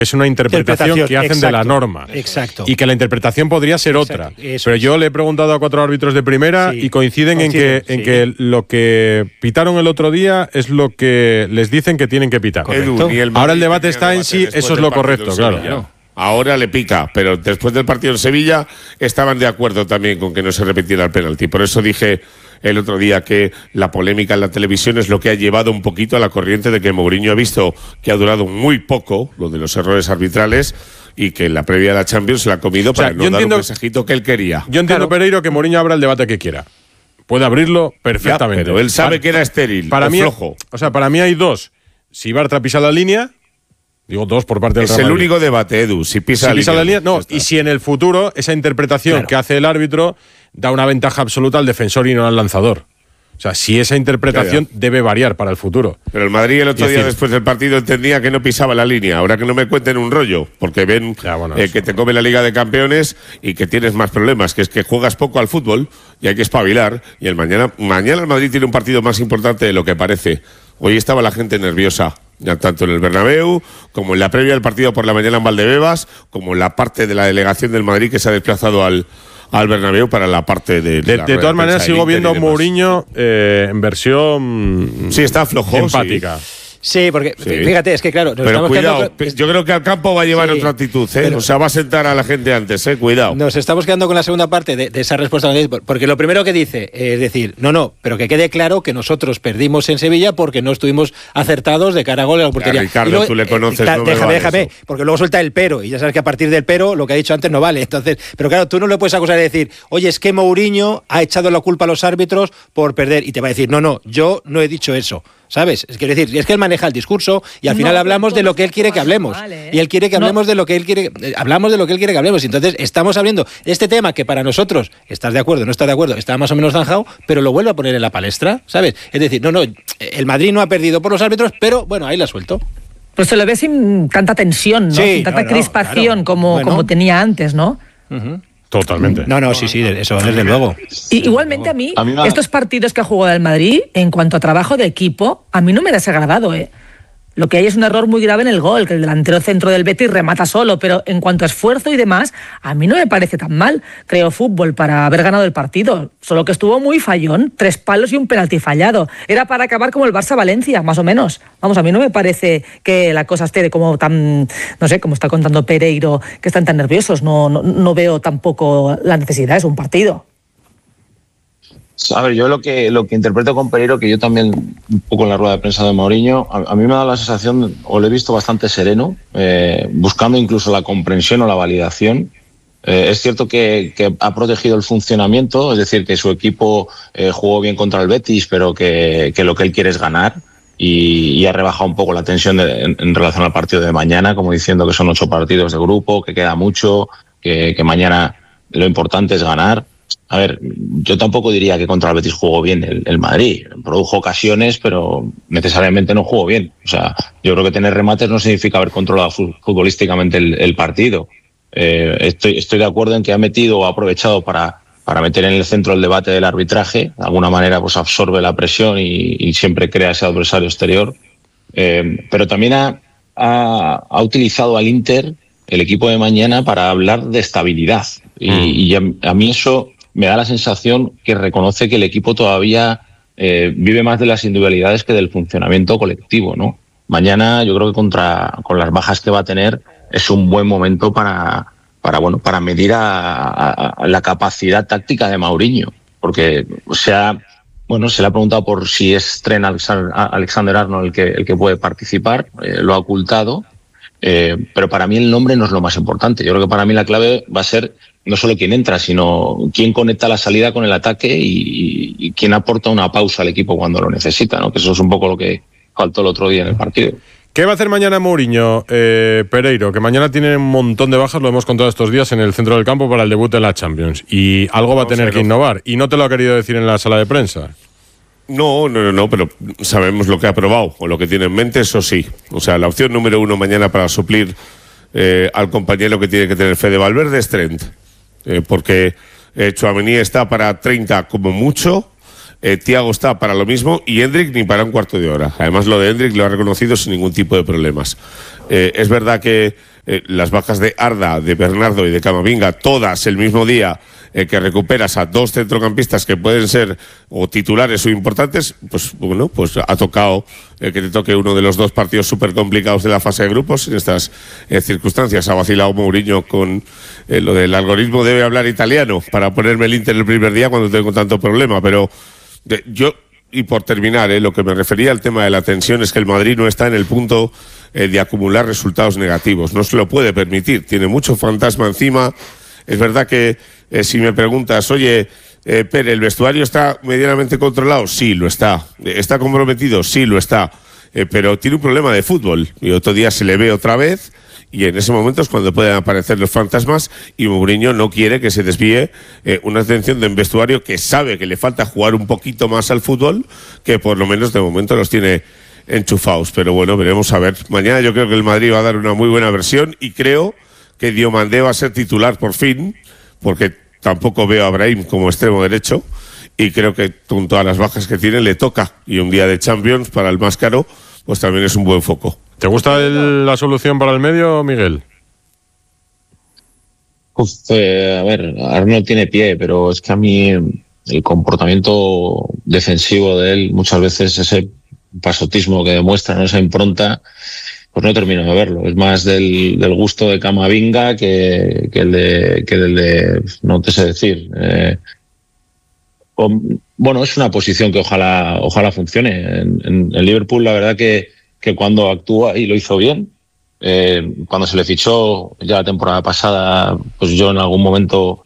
Es una interpretación que hacen de la norma. Exacto. Y que la interpretación podría ser otra. Pero yo le he preguntado a 4 árbitros de primera y coinciden en que lo que pitaron el otro día es lo que les dicen que tienen que pitar. Ahora el debate está en si eso es lo correcto, claro. Ahora le pica, pero después del partido en Sevilla estaban de acuerdo también con que no se repitiera el penalti. Por eso dije el otro día que la polémica en la televisión es lo que ha llevado un poquito a la corriente de que Mourinho ha visto que ha durado muy poco lo de los errores arbitrales y que en la previa de la Champions se la ha comido para no dar un mensajito que él quería. Yo entiendo, Pereiro, que Mourinho abra el debate que quiera. Puede abrirlo perfectamente. Pero él sabe que era estéril, flojo. O sea, para mí hay dos. Si Bartra pisa la línea, digo dos por parte del Real Madrid. Es el único debate, Edu, si pisa la línea. No, y si en el futuro esa interpretación que hace el árbitro da una ventaja absoluta al defensor y no al lanzador. O sea, si esa interpretación debe variar para el futuro. Pero el Madrid el otro día después del partido entendía que no pisaba la línea. Ahora que no me cuenten un rollo, porque ven que te come la Liga de Campeones y que tienes más problemas, que es que juegas poco al fútbol y hay que espabilar. Y mañana el Madrid tiene un partido más importante de lo que parece. Hoy estaba la gente nerviosa, ya tanto en el Bernabéu, como en la previa del partido por la mañana en Valdebebas, como en la parte de la delegación del Madrid que se ha desplazado al Bernabéu para la parte de todas maneras sigo viendo a Mourinho en versión está flojo, empática. Sí, porque fíjate, es que claro… Pero cuidado, yo creo que al campo va a llevar otra actitud, o sea, va a sentar a la gente antes, cuidado. Nos estamos quedando con la segunda parte de esa respuesta, porque lo primero que dice es decir, no, pero que quede claro que nosotros perdimos en Sevilla porque no estuvimos acertados de cara a gol en la portería. Ricardo, luego, tú le conoces, déjame, porque luego suelta el pero, y ya sabes que a partir del pero, lo que ha dicho antes no vale. Entonces, pero claro, tú no le puedes acusar de decir, oye, es que Mourinho ha echado la culpa a los árbitros por perder, y te va a decir, no, yo no he dicho eso. ¿Sabes? Es decir, es que él maneja el discurso y al final hablamos de lo que él quiere que hablemos. Y él quiere que hablemos de lo que él quiere. Hablamos de lo que él quiere que hablemos. Y entonces estamos abriendo este tema que para nosotros, estás de acuerdo, no estás de acuerdo, está más o menos zanjado, pero lo vuelve a poner en la palestra, ¿sabes? Es decir, el Madrid no ha perdido por los árbitros, pero bueno, ahí la suelto. Pues se lo ve sin tanta tensión, ¿no? Sin tanta crispación como tenía antes, ¿no? Totalmente. Sí, eso desde luego. Y igualmente a mí estos partidos que ha jugado el Madrid, en cuanto a trabajo de equipo, a mí no me ha desagradado, Lo que hay es un error muy grave en el gol, que el delantero centro del Betis remata solo, pero en cuanto a esfuerzo y demás, a mí no me parece tan mal. Creo fútbol para haber ganado el partido, solo que estuvo muy fallón, 3 palos y un penalti fallado. Era para acabar como el Barça-Valencia, más o menos. Vamos, a mí no me parece que la cosa esté como tan, no sé, como está contando Pereiro, que están tan nerviosos. No veo tampoco la necesidad, es un partido. A ver, yo lo que interpreto con Pereiro, que yo también un poco en la rueda de prensa de Mourinho, a mí me ha dado la sensación, o lo he visto bastante sereno, buscando incluso la comprensión o la validación. Es cierto que ha protegido el funcionamiento, es decir, que su equipo jugó bien contra el Betis, pero que lo que él quiere es ganar, y ha rebajado un poco la tensión en relación al partido de mañana, como diciendo que son 8 partidos de grupo, que queda mucho, que mañana lo importante es ganar. A ver, yo tampoco diría que contra el Betis jugó bien el Madrid. Produjo ocasiones, pero necesariamente no jugó bien. O sea, yo creo que tener remates no significa haber controlado futbolísticamente el partido. Estoy de acuerdo en que ha metido o ha aprovechado para meter en el centro el debate del arbitraje. De alguna manera pues absorbe la presión y siempre crea ese adversario exterior. Pero también ha utilizado al Inter, el equipo de mañana, para hablar de estabilidad. Y a mí eso me da la sensación que reconoce que el equipo todavía vive más de las individualidades que del funcionamiento colectivo, ¿no? Mañana yo creo que con las bajas que va a tener es un buen momento para medir a la capacidad táctica de Mourinho, porque se le ha preguntado por si es Trent Alexander-Arnold el que puede participar, lo ha ocultado. Pero para mí el nombre no es lo más importante. Yo creo que para mí la clave va a ser no solo quién entra, sino quién conecta la salida con el ataque y quién aporta una pausa al equipo cuando lo necesita, ¿no? Que eso es un poco lo que faltó el otro día en el partido. ¿Qué va a hacer mañana Mourinho, Pereiro? Que mañana tiene un montón de bajas, lo hemos contado estos días, en el centro del campo para el debut en la Champions. Y algo va a tener que innovar. Y no te lo ha querido decir en la sala de prensa. No, pero sabemos lo que ha probado o lo que tiene en mente, eso sí. O sea, la opción número 1 mañana para suplir al compañero que tiene que tener Fede Valverde es Trent. Porque Tchouaméni está para 30 como mucho, Thiago está para lo mismo y Endrick ni para un cuarto de hora. Además, lo de Endrick lo ha reconocido sin ningún tipo de problemas. Es verdad que las bajas de Arda, de Bernardo y de Camavinga, todas el mismo día, que recuperas a 2 centrocampistas que pueden ser o titulares o importantes, pues bueno, pues ha tocado que te toque uno de los 2 partidos súper complicados de la fase de grupos. En estas circunstancias ha vacilado Mourinho con lo del algoritmo debe hablar italiano para ponerme el Inter el primer día cuando tengo tanto problema, pero yo... Y por terminar, lo que me refería al tema de la tensión es que el Madrid no está en el punto de acumular resultados negativos. No se lo puede permitir. Tiene mucho fantasma encima. Es verdad que si me preguntas, oye, Pere, ¿el vestuario está medianamente controlado? Sí, lo está. ¿Está comprometido? Sí, lo está. Pero tiene un problema de fútbol. Y otro día se le ve otra vez. Y en ese momento es cuando pueden aparecer los fantasmas y Mourinho no quiere que se desvíe una atención de un vestuario que sabe que le falta jugar un poquito más al fútbol, que por lo menos de momento los tiene enchufados. Pero bueno, veremos a ver. Mañana yo creo que el Madrid va a dar una muy buena versión y creo que Diomandé va a ser titular por fin, porque tampoco veo a Brahim como extremo derecho y creo que con todas las bajas que tiene le toca. Y un día de Champions para el más caro, pues también es un buen foco. ¿Te gusta la solución para el medio, Miguel? A ver, Arnold tiene pie, pero es que a mí el comportamiento defensivo de él, muchas veces ese pasotismo que demuestra, ¿no? Esa impronta, pues no termino de verlo. Es más del gusto de Camavinga que el de no te sé decir. Bueno, es una posición que ojalá funcione. En Liverpool, la verdad que cuando actúa, y lo hizo bien, cuando se le fichó ya la temporada pasada, pues yo en algún momento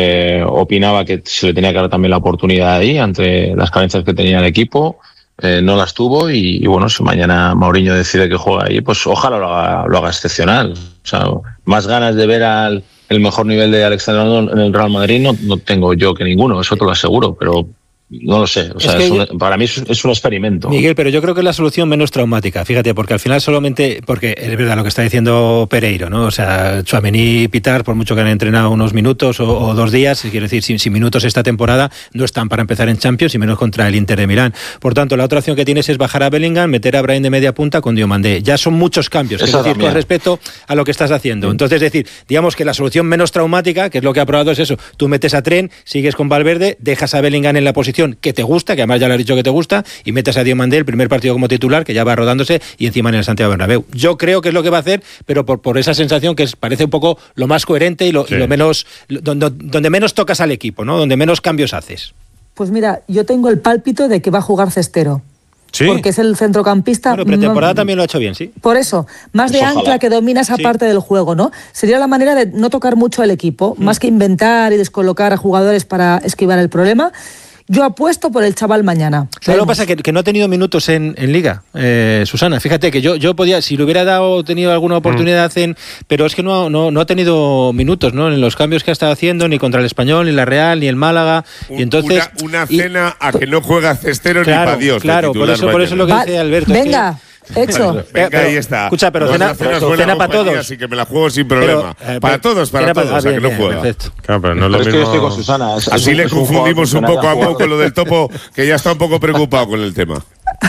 opinaba que se le tenía que dar también la oportunidad ahí, ante las carencias que tenía el equipo. No las tuvo y bueno, si mañana Mourinho decide que juega ahí, pues ojalá lo haga excepcional. O sea, más ganas de ver el mejor nivel de Alexander Arnold en el Real Madrid no tengo yo que ninguno, eso te lo aseguro, pero no lo sé, o sea, para mí es un experimento. Miguel, pero yo creo que es la solución menos traumática, fíjate, porque al final solamente, porque es verdad lo que está diciendo Pereiro, ¿no? O sea, Tchouaméni y Pitar, por mucho que han entrenado unos minutos o 2 días, quiero decir, sin minutos esta temporada, no están para empezar en Champions y menos contra el Inter de Milán. Por tanto, la otra opción que tienes es bajar a Bellingham, meter a Brahim de media punta con Diomandé. Ya son muchos cambios, es decir, con respecto a lo que estás haciendo. Entonces, es decir, digamos que la solución menos traumática, que es lo que ha probado, es eso. Tú metes a Trent, sigues con Valverde, dejas a Bellingham en la posición que te gusta, que además ya le has dicho que te gusta, y metes a Diomandé el primer partido como titular, que ya va rodándose, y encima en el Santiago Bernabéu. Yo creo que es lo que va a hacer, pero por esa sensación que parece un poco lo más coherente y lo menos, donde menos tocas al equipo, ¿no? Donde menos cambios haces. Pues mira, yo tengo el pálpito de que va a jugar Cestero. ¿Sí? Porque es el centrocampista. Bueno, pretemporada también lo ha hecho bien, sí. Por eso, más de ancla, que domina esa parte del juego, ¿no? Sería la manera de no tocar mucho al equipo, más que inventar y descolocar a jugadores para esquivar el problema. Yo apuesto por el chaval mañana. Pero lo que pasa es que no ha tenido minutos en Liga, Susana. Fíjate que yo podía, si le hubiera tenido alguna oportunidad pero es que no ha tenido minutos, ¿no? En los cambios que ha estado haciendo, ni contra el Español, ni la Real, ni el Málaga. Y entonces una cena a que no juega Cestero claro, ni para Dios. Claro, por eso es lo que dice Alberto. Venga. Hecho. Venga, ahí está. Escucha, pero cena para todos. Así que me la juego sin problema. Para todos, o sea, que no juega. Perfecto. Claro, pero no es lo mismo. Que yo estoy con Susana. Así le confundimos un poco a Mau con lo del Topo, que ya está un poco preocupado con el tema.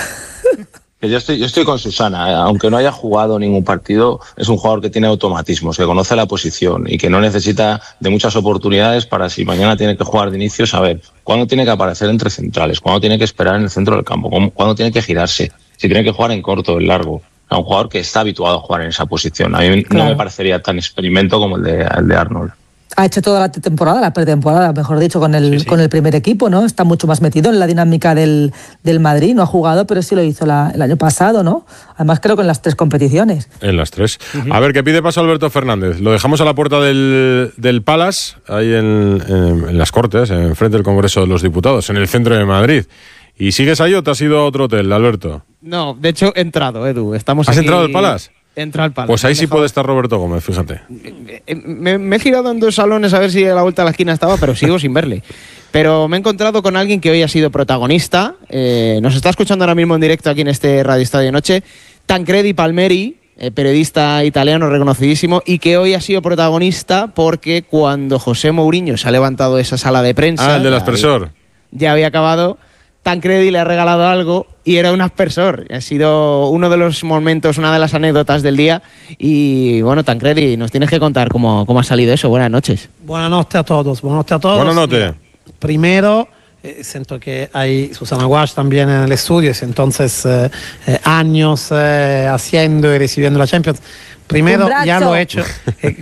Yo estoy con Susana, aunque no haya jugado ningún partido, es un jugador que tiene automatismos, que conoce la posición y que no necesita de muchas oportunidades para, si mañana tiene que jugar de inicio, saber cuándo tiene que aparecer entre centrales, cuándo tiene que esperar en el centro del campo, cuándo tiene que girarse, si tiene que jugar en corto o en largo. A un jugador que está habituado a jugar en esa posición. A mí no me parecería tan experimento como el de Arnold. Ha hecho toda la temporada, la pretemporada, mejor dicho, con el primer equipo, ¿no? Está mucho más metido en la dinámica del Madrid. No ha jugado, pero sí lo hizo el año pasado, ¿no? Además, creo que en las 3 competiciones. En las 3. A ver, ¿qué pide paso Alberto Fernández? Lo dejamos a la puerta del Palace, ahí en las Cortes, enfrente del Congreso de los Diputados, en el centro de Madrid. ¿Y sigues ahí o te has ido a otro hotel, Alberto? No, de hecho he entrado, Edu. ¿Has entrado al Palace? Entra al Palace. Pues ahí sí puede estar Roberto Gómez, fíjate. Me he girado en 2 salones a ver si a la vuelta a la esquina estaba, pero sigo sin verle. Pero me he encontrado con alguien que hoy ha sido protagonista. Nos está escuchando ahora mismo en directo aquí en este Radio Estadio Noche. Tancredi Palmeri, periodista italiano reconocidísimo, y que hoy ha sido protagonista porque cuando José Mourinho se ha levantado de esa sala de prensa... el del aspersor. Ya había acabado. Tancredi le ha regalado algo y era un aspersor. Ha sido uno de los momentos, una de las anécdotas del día. Y bueno, Tancredi, nos tienes que contar cómo ha salido eso. Buenas noches. Buenas noches a todos. Buenas noches. Primero, siento que hay Susana Guasch también en el estudio, entonces años haciendo y recibiendo la Champions. Primero, ya lo he hecho.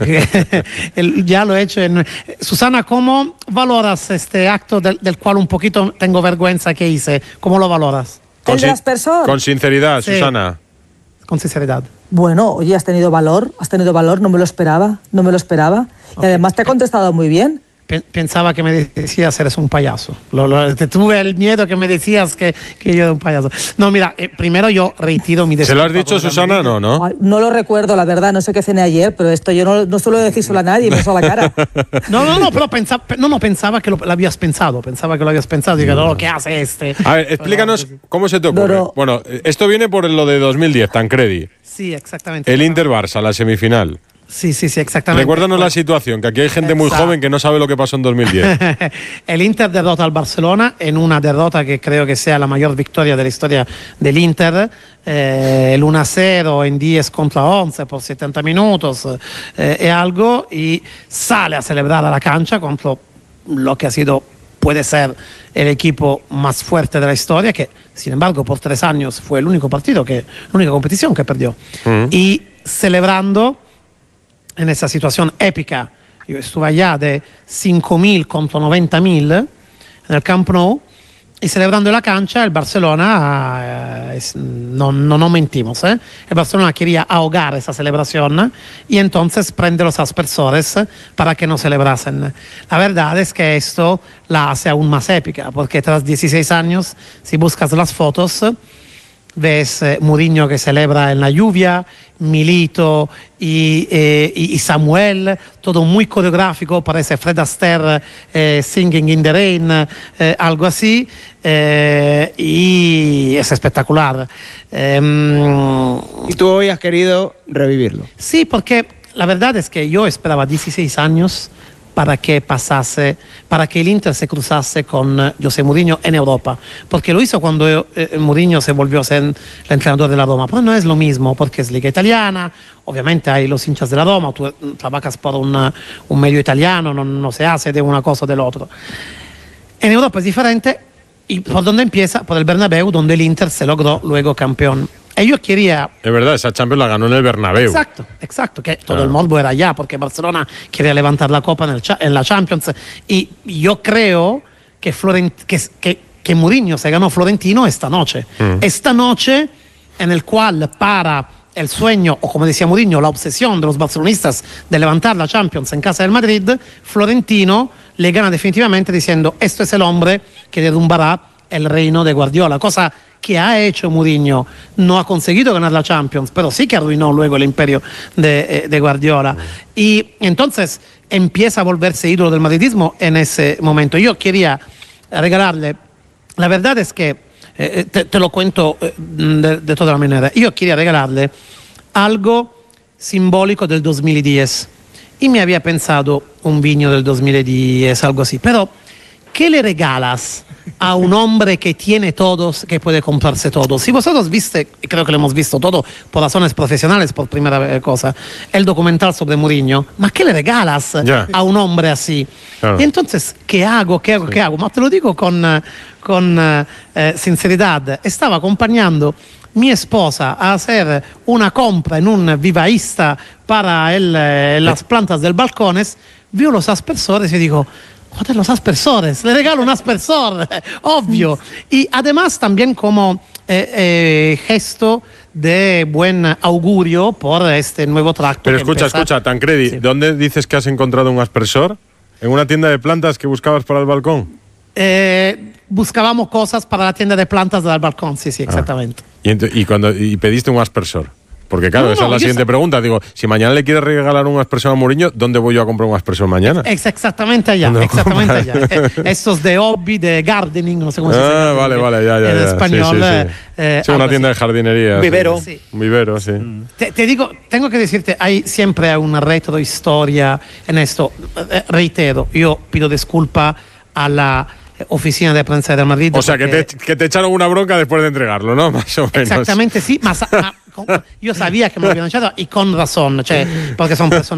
Susana, ¿cómo valoras este acto del cual un poquito tengo vergüenza que hice? ¿Cómo lo valoras? ¿El de aspersor? Con sinceridad, sí. Susana. Con sinceridad. Bueno, oye, has tenido valor, no me lo esperaba. Okay. Y además te ha contestado muy bien. Pensaba que me decías eres un payaso. Te tuve el miedo que me decías que yo era un payaso. No, mira, primero yo reitero mi disculpa. ¿Se lo has dicho, Susana? No. No lo recuerdo, la verdad. No sé qué cené ayer, pero esto yo no suelo decírselo a nadie, me suelo la cara. No, pero pensaba que lo habías pensado. Pensaba que lo habías pensado. Digo, no, ¿qué hace este? A ver, explícanos cómo se te ocurre. No. Bueno, esto viene por lo de 2010, Tancredi. Sí, exactamente. El Inter-Barça, la semifinal. Sí, exactamente. Recuérdanos la situación, que aquí hay gente muy joven que no sabe lo que pasó en 2010. El Inter derrota al Barcelona en una derrota que creo que sea la mayor victoria de la historia del Inter. El 1-0 en 10 contra 11 por 70 minutos y algo, y sale a celebrar a la cancha contra lo que puede ser el equipo más fuerte de la historia, que sin embargo por 3 años fue el único partido, la única competición que perdió. Y celebrando en esa situación épica, yo estuve allá de 5.000 contra 90.000 en el Camp Nou, y celebrando en la cancha el Barcelona, no mentimos, el Barcelona quería ahogar esa celebración y entonces prende los aspersores para que no celebrasen. La verdad es que esto la hace aún más épica, porque tras 16 años, si buscas las fotos, ves Mourinho que celebra en la lluvia, Milito y Samuel, todo muy coreográfico, parece Fred Astaire Singing in the Rain, algo así, y es espectacular. Y tú hoy has querido revivirlo. Sí, porque la verdad es que yo esperaba 16 años para que el Inter se cruzase con José Mourinho en Europa, porque lo hizo cuando Mourinho se volvió a ser el entrenador de la Roma, pero no es lo mismo, porque es liga italiana, obviamente hay los hinchas de la Roma, tú trabajas por un medio italiano, no se hace de una cosa o del otro. En Europa es diferente, y ¿por dónde empieza? Por el Bernabéu, donde el Inter se logró luego campeón. Ellos quería... Es verdad, esa Champions la ganó en el Bernabéu. Exacto, que todo el mundo era allá, porque Barcelona quería levantar la copa en la Champions. Y yo creo que Mourinho se ganó Florentino esta noche. Esta noche en el cual para el sueño, o como decía Mourinho, la obsesión de los barcelonistas de levantar la Champions en casa del Madrid, Florentino le gana definitivamente diciendo, esto es el hombre que derrumbará el reino de Guardiola, cosa que ha hecho Mourinho. No ha conseguido ganar la Champions, pero sí que arruinó luego el imperio de Guardiola. Y entonces empieza a volverse ídolo del madridismo en ese momento. Yo quería regalarle, la verdad es que, te lo cuento de toda la manera, yo quería regalarle algo simbólico del 2010. Y me había pensado un vino del 2010, algo así. Pero, ¿qué le regalas a un hombre que tiene todos, que puede comprarse todo? Si vosotros viste, creo que lo hemos visto todo por razones profesionales, por primera cosa, el documental sobre Mourinho, ¿ma qué le regalas a un hombre así? Claro. Y entonces, ¿qué hago? Ma te lo digo con sinceridad. Estaba acompañando mi esposa a hacer una compra en un vivaísta para las plantas del balcones, vio los aspersores y digo, joder, los aspersores, le regalo un aspersor, obvio. Y además también como gesto de buen augurio por este nuevo tracto. Pero escucha, Tancredi, sí. ¿Dónde dices que has encontrado un aspersor? ¿En una tienda de plantas que buscabas para el balcón? Buscábamos cosas para la tienda de plantas del balcón, sí, exactamente. ¿Y pediste un aspersor? Porque claro, esa es la siguiente pregunta. Digo, si mañana le quieres regalar un aspersor a Mourinho, ¿dónde voy yo a comprar un aspersor mañana? Exactamente allá. Estos de hobby, de gardening, no sé cómo se dice. Vale, ya. En español. Sí, una tienda de jardinería. Vivero. Sí. Un vivero, sí. Te digo, tengo que decirte, hay siempre una retrohistoria en esto. Reitero, yo pido disculpa a la oficina de prensa del Madrid. O sea, que te echaron una bronca después de entregarlo, ¿no? Más o menos. Exactamente, sí, ma io sabía che me lo habían echado y con razón, cioè, porque son personas